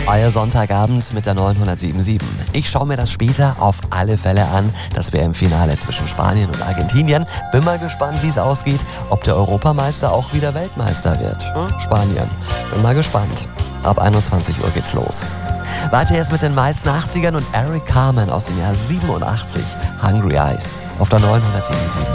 Euer Sonntagabend mit der 977. Ich schaue mir das später auf alle Fälle an, das WM-Finale zwischen Spanien und Argentinien. Bin mal gespannt, wie es ausgeht, ob der Europameister auch wieder Weltmeister wird. Spanien. Bin mal gespannt. Ab 21 Uhr geht's los. Weiter jetzt mit den meisten 80ern und Eric Carmen aus dem Jahr 87. Hungry Eyes auf der 977.